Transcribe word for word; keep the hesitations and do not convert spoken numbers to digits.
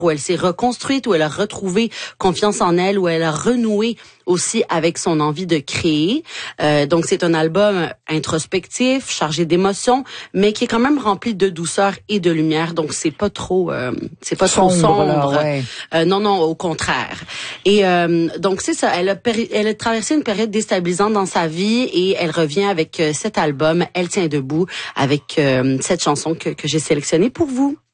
où elle s'est reconstruite, où elle a retrouvé confiance en elle, où elle a renoué aussi avec son envie de créer. Euh, donc c'est un album introspectif, chargé d'émotions, mais qui est quand même rempli de douceur et de lumière. Donc c'est pas trop, euh, c'est pas sombre, trop sombre. là, ouais. euh, non, non, au contraire. Et euh, donc c'est ça. Elle a, péri- elle a traversé une période déstabilisante dans sa vie et elle revient avec euh, cet album. Elle tient debout avec euh, cette chanson que, que j'ai sélectionnée pour vous.